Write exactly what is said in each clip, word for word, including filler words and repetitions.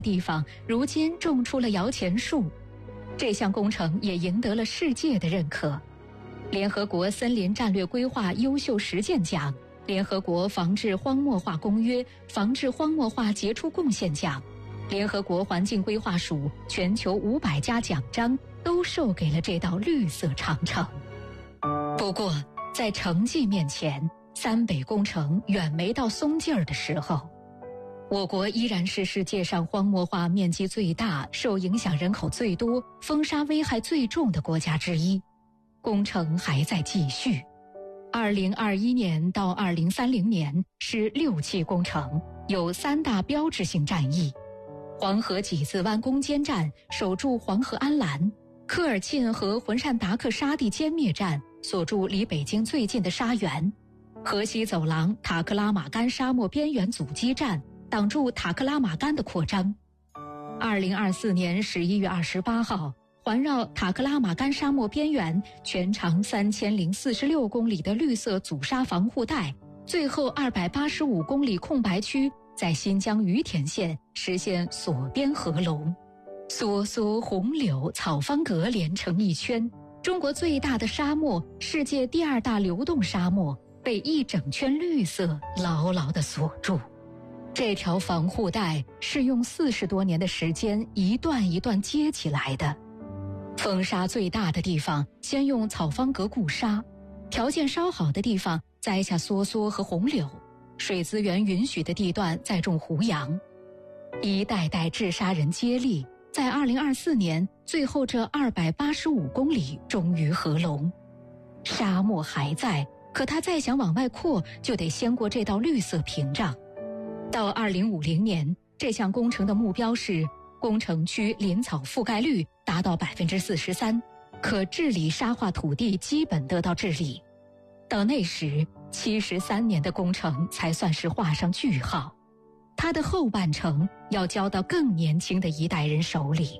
地方如今种出了摇钱树，这项工程也赢得了世界的认可。联合国森林战略规划优秀实践奖、联合国防治荒漠化公约防治荒漠化杰出贡献奖、联合国环境规划署全球五百家奖章都授给了这道绿色长城。不过，在成绩面前，三北工程远没到松劲儿的时候。我国依然是世界上荒漠化面积最大、受影响人口最多、风沙危害最重的国家之一。工程还在继续。二零二一年到二零三零年是六期工程，有三大标志性战役：黄河几字湾攻坚战守住黄河安澜，科尔沁和浑善达克沙地歼灭战锁住离北京最近的沙原，河西走廊塔克拉玛干沙漠边缘阻击战挡住塔克拉玛干的扩张。二零二四年十一月二十八号，环绕塔克拉玛干沙漠边缘全长三千零四十六公里的绿色阻沙防护带，最后二百八十五公里空白区在新疆于田县实现锁边合龙，梭梭红柳草方格连成一圈，中国最大的沙漠、世界第二大流动沙漠被一整圈绿色牢牢地锁住。这条防护带是用四十多年的时间一段一段接起来的。风沙最大的地方先用草方格固沙，条件稍好的地方栽下梭梭和红柳，水资源允许的地段再种胡杨。一代代治沙人接力，在二零二四年最后这二百八十五公里终于合龙。沙漠还在，可它再想往外扩，就得先过这道绿色屏障。到二零五零年，这项工程的目标是工程区林草覆盖率达到 百分之四十三， 可治理沙化土地基本得到治理。到那时，七十三年的工程才算是画上句号，它的后半程要交到更年轻的一代人手里。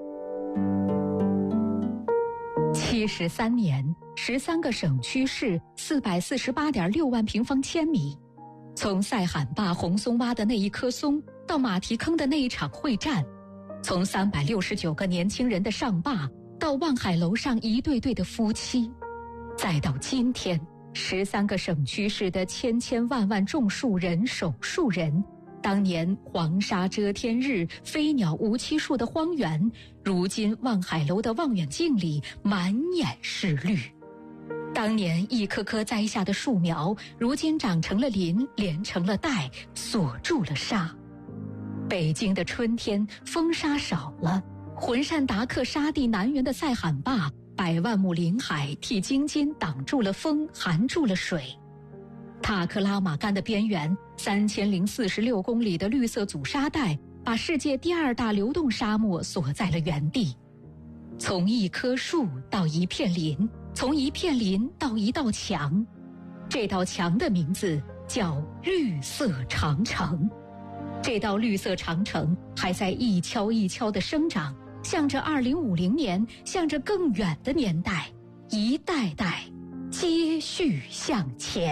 七十三年，十三个省区市， 四百四十八点六万平方千米。从塞罕坝红松洼的那一棵松，到马蹄坑的那一场会战，从三百六十九个年轻人的上坝，到望海楼上一对对的夫妻，再到今天，十三个省区市的千千万万种树人、守树人，当年黄沙遮天日、飞鸟无栖树的荒原，如今望海楼的望远镜里满眼是绿。当年一棵棵栽下的树苗，如今长成了林，连成了带，锁住了沙。北京的春天，风沙少了，浑善达克沙地南缘的塞罕坝，百万亩林海替京津挡住了风，含住了水。塔克拉玛干的边缘，三千零四十六公里的绿色阻沙带，把世界第二大流动沙漠锁在了原地。从一棵树到一片林，从一片林到一道墙，这道墙的名字叫绿色长城。这道绿色长城还在一锹一锹地生长，向着二零五零年，向着更远的年代，一代代接续向前。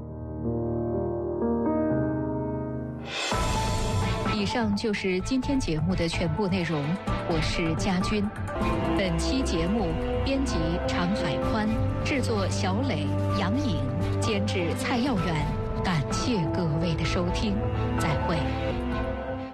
以上就是今天节目的全部内容，我是佳君。本期节目编辑常海宽，制作小磊、杨颖，监制蔡耀远。感谢各位的收听，再会。